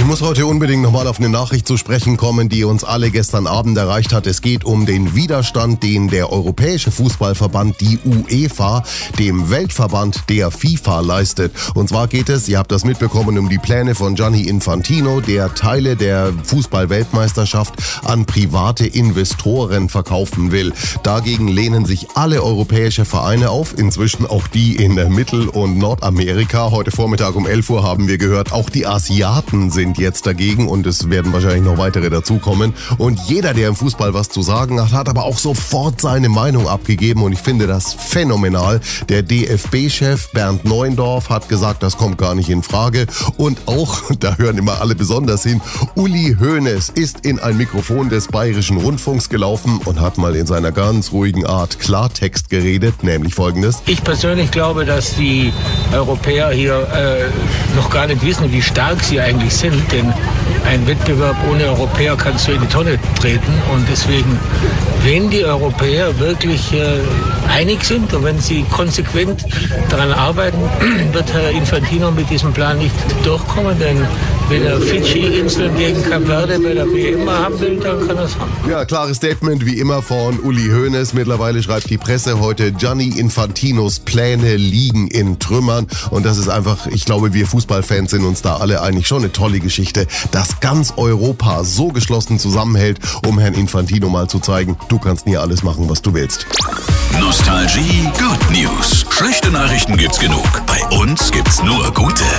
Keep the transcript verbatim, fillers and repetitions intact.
muss heute unbedingt nochmal auf eine Nachricht zu sprechen kommen, die uns alle gestern Abend erreicht hat. Es geht um den Widerstand, den der Europäische Fußballverband, die UEFA, dem Weltverband der FIFA leistet. Und zwar geht es, ihr habt das mitbekommen, um die Pläne von Gianni Infantino, der Teile der Fußball-Weltmeisterschaft an private Investoren verkaufen will. Dagegen lehnen sich alle europäische Vereine auf, inzwischen auch die in Mittel- und Nordamerika. Heute Vormittag um elf Uhr haben wir gehört, auch die Asiaten sind jetzt dagegen und es werden wahrscheinlich noch weitere dazukommen. Und jeder, der im Fußball was zu sagen hat, hat aber auch sofort seine Meinung abgegeben und ich finde das phänomenal. Der D F B-Chef Bernd Neuendorf hat gesagt, das kommt gar nicht in Frage. Und auch, da hören immer alle besonders hin, Uli Hoeneß ist in ein Mikrofon des Bayerischen Rundfunks gelaufen und hat mal in seiner ganz ruhigen Art Klartext geredet, nämlich folgendes. Ich persönlich glaube, dass die Europäer hier äh, noch gar nicht wissen, wie stark sie eigentlich sind, denn ein Wettbewerb ohne Europäer kannst du in die Tonne treten und deswegen, wenn die Europäer wirklich äh, einig sind und wenn sie konsequent daran arbeiten, wird Herr Infantino mit diesem Plan nicht durchkommen, denn wenn er Fidschi-Inseln gegen Kap Verde bei der W M haben will, dann kann er es haben. Ja, klares Statement wie immer von Uli Hoeneß. Mittlerweile schreibt die Presse heute, Gianni Infantinos Pläne liegen in Trümmern. Und das ist einfach, ich glaube, wir Fußballfans sind uns da alle einig, schon eine tolle Geschichte, dass ganz Europa so geschlossen zusammenhält, um Herrn Infantino mal zu zeigen, du kannst nie alles machen, was du willst. Nostalgie Good News. Schlechte Nachrichten gibt's genug. Bei uns gibt's nur gute.